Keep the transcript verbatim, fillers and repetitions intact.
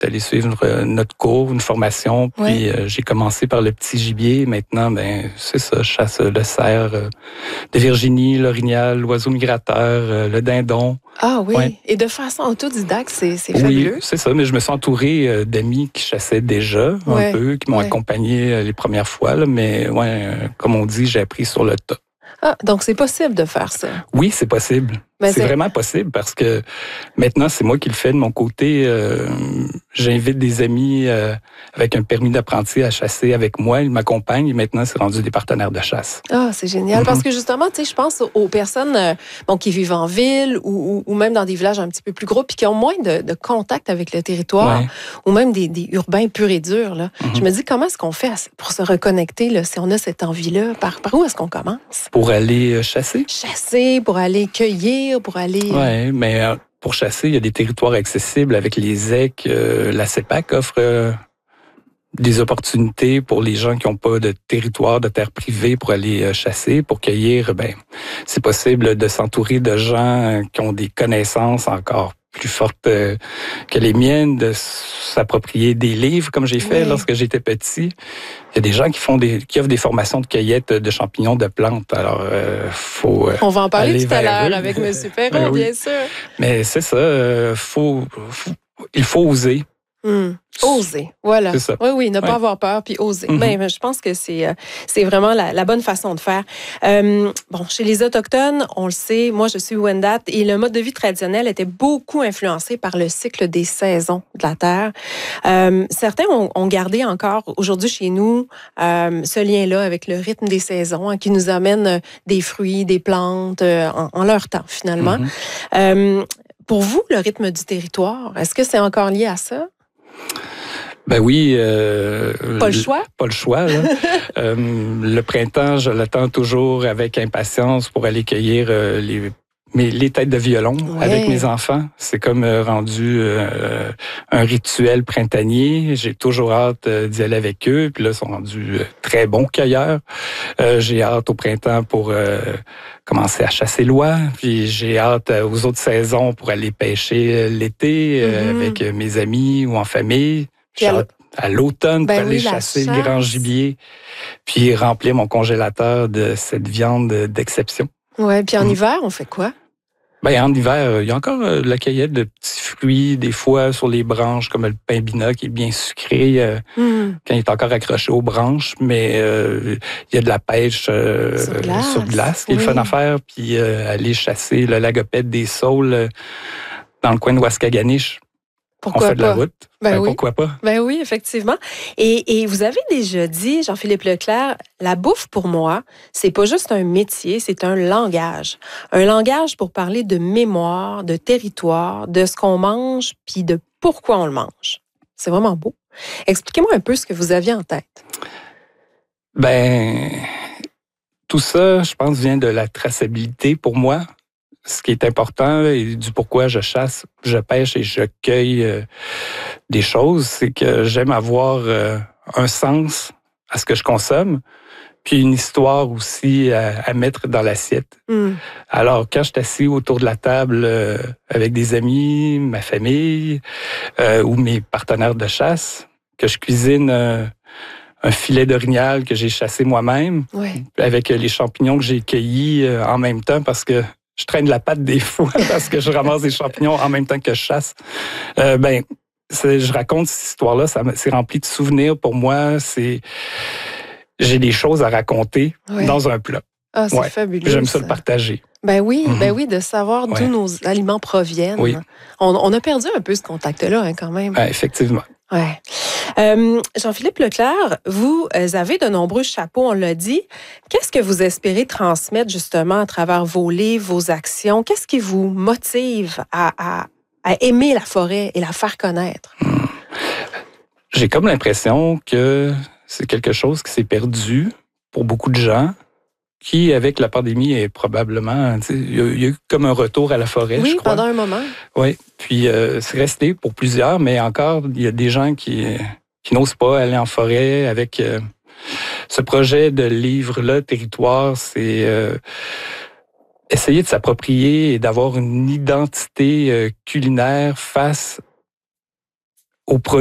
d'aller suivre euh, notre cours, une formation. Puis Ouais. euh, j'ai commencé par le petit gibier. Maintenant, ben c'est ça, je chasse le cerf euh, de Virginie, l'orignal, l'oiseau migrateur, euh, le dindon. Ah oui, Ouais. et de façon autodidacte, c'est, c'est Oui, fabuleux. c'est ça, mais je me suis entouré euh, d'amis qui chassaient déjà un Ouais, peu, qui m'ont ouais. accompagné euh, les premières fois, là, mais ouais, euh, comme on dit, j'ai appris sur le tas. Ah, donc c'est possible de faire ça. Oui, c'est possible. Ben, c'est c'est- vraiment possible parce que maintenant, c'est moi qui le fais de mon côté. Euh, j'invite des amis euh, avec un permis d'apprenti à chasser avec moi. Ils m'accompagnent et maintenant, c'est rendu des partenaires de chasse. Ah, c'est génial. Mhm. Parce que justement, tu sais, je pense aux, aux personnes euh, bon, qui vivent en ville ou, ou, ou même dans des villages un petit peu plus gros puis qui ont moins de, de contact avec le territoire Ouais. ou même des, des urbains purs et durs. Là. Mhm. Je me dis, comment est-ce qu'on fait à- pour se reconnecter là, si on a cette envie-là? Par, par où est-ce qu'on commence? Pour aller euh, chasser? Chasser, pour aller cueillir, pour aller... euh, Oui, mais euh, pour chasser, il y a des territoires accessibles avec les E C. Euh, la CEPAC offre euh, des opportunités pour les gens qui n'ont pas de territoire, de terre privée pour aller euh, chasser, pour cueillir. Ben, c'est possible de s'entourer de gens euh, qui ont des connaissances encore plus fortes euh, que les miennes, de s'approprier des livres comme j'ai fait Oui. lorsque j'étais petit. Il y a des gens qui font des qui offrent des formations de cueillette de champignons, de plantes. Alors, euh, faut euh, On va en parler aller tout à vers l'heure eux. avec M. Perron, Ben oui. bien sûr. Mais c'est ça, euh, faut, faut- il faut oser. Hum. Oser, voilà. C'est ça. Oui, oui, ne pas Ouais. avoir peur puis oser. Mhm. Ben, je pense que c'est euh, c'est vraiment la, la bonne façon de faire. Euh, bon, chez les Autochtones, on le sait, moi je suis Wendat et le mode de vie traditionnel était beaucoup influencé par le cycle des saisons de la terre. Euh, certains ont, ont gardé encore aujourd'hui chez nous euh, ce lien-là avec le rythme des saisons hein, qui nous amène euh, des fruits, des plantes euh, en, en leur temps finalement. Mhm. Euh, pour vous, le rythme du territoire, est-ce que c'est encore lié à ça? Ben oui. Euh, Pas le choix? Pas le choix. Là. euh, le printemps, je l'attends toujours avec impatience pour aller cueillir euh, les, mes, les têtes de violon Ouais. avec mes enfants. C'est comme euh, rendu euh, un rituel printanier. J'ai toujours hâte euh, d'y aller avec eux. Puis là, ils sont rendus euh, très bons cueilleurs. Euh, j'ai hâte au printemps pour euh, commencer à chasser l'oie. Puis j'ai hâte euh, aux autres saisons pour aller pêcher euh, l'été euh, Mhm. avec euh, mes amis ou en famille. Puis J'ai à l- hâte à l'automne Ben pour aller oui, la chasser le chasse. grand gibier, puis remplir mon congélateur de cette viande d'exception. Ouais, puis en Mhm. hiver, on fait quoi? Ben, en hiver, il y a encore euh, de la cueillette de petits fruits, des fois sur les branches, comme le pimbina qui est bien sucré euh, Hmm. quand il est encore accroché aux branches, mais euh, il y a de la pêche euh, Sur glace. sur glace qui est Oui. le fun à faire, puis euh, aller chasser le lagopède des saules euh, dans le coin de Waskaganish. Pourquoi On fait de pas? la route. Ben oui. Pourquoi pas? Ben oui, effectivement. Et, et vous avez déjà dit, Jean-Philippe Leclerc, la bouffe pour moi, c'est pas juste un métier, c'est un langage. Un langage pour parler de mémoire, de territoire, de ce qu'on mange, puis de pourquoi on le mange. C'est vraiment beau. Expliquez-moi un peu ce que vous aviez en tête. Ben, tout ça, je pense, vient de la traçabilité pour moi. Ce qui est important et du pourquoi je chasse, je pêche et je cueille euh, des choses, c'est que j'aime avoir euh, un sens à ce que je consomme, puis une histoire aussi à, à mettre dans l'assiette. Hmm. Alors, quand je suis assis autour de la table euh, avec des amis, ma famille euh, ou mes partenaires de chasse, que je cuisine euh, un filet d'orignal que j'ai chassé moi-même, Ouais. avec les champignons que j'ai cueillis euh, en même temps parce que je traîne la patte des fois parce que je ramasse des champignons en même temps que je chasse. Euh, ben, c'est, je raconte cette histoire-là, ça, c'est rempli de souvenirs pour moi. C'est, j'ai des choses à raconter Ouais. dans un plat. Ah, c'est Ouais. fabuleux. J'aime ça ça. le partager. Ben oui, Mhm. ben oui, de savoir d'où Ouais. nos aliments proviennent. Oui. On, on a perdu un peu ce contact-là, hein, quand même. Ouais, effectivement. Ouais. Euh, Jean-Philippe Leclerc, vous avez de nombreux chapeaux, on l'a dit. Qu'est-ce que vous espérez transmettre justement à travers vos livres, vos actions? Qu'est-ce qui vous motive à, à, à aimer la forêt et la faire connaître? J'ai comme l'impression que c'est quelque chose qui s'est perdu pour beaucoup de gens, qui, avec la pandémie, est probablement... tu sais, Il y, a, il y a eu comme un retour à la forêt, Oui, je crois. pendant un moment. Oui, puis euh, c'est resté pour plusieurs, mais encore, il y a des gens qui, qui n'osent pas aller en forêt avec euh, ce projet de livre-là, Territoire, c'est euh, essayer de s'approprier et d'avoir une identité euh, culinaire face aux